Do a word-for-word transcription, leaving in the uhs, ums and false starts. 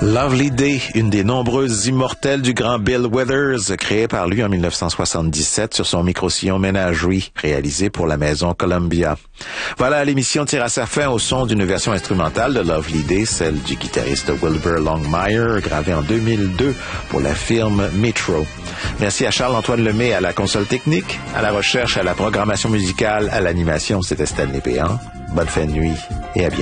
Lovely Day, une des nombreuses immortelles du grand Bill Withers, créée par lui en mille neuf cent soixante-dix-sept sur son micro-sillon Menagerie, réalisé pour la maison Columbia. Voilà, l'émission tire à sa fin au son d'une version instrumentale de Lovely Day, celle du guitariste Wilbur Longmire, gravée en deux mille deux pour la firme Metro. Merci à Charles-Antoine Lemay à la console technique, à la recherche, à la programmation musicale, à l'animation, c'était Stanley Péan. Bonne fin de nuit et à bientôt.